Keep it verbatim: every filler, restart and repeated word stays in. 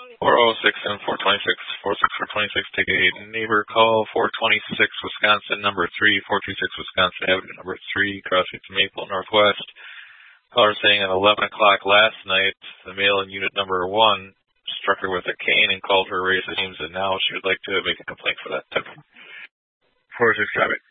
four oh six and four twenty-six, four six four twenty-six, take a neighbor call, four twenty-six Wisconsin, number three, four two six Wisconsin Avenue, number three, crossing to Maple Northwest. Caller saying at eleven o'clock last night, the male in unit number one struck her with a cane and called her racist names, and now she would like to make a complaint for that. four oh six traffic.